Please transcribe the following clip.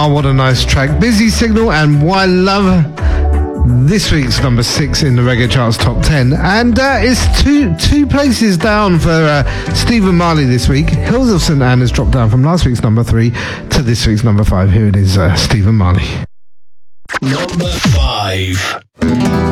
what a nice track. Busy Signal and Why Love. This week's number 6 in the Reggae Charts Top 10. And it's two places down for Stephen Marley this week. Hills of St. Anne has dropped down from last week's number 3 to this week's number 5. Here it is, Stephen Marley. Number 5.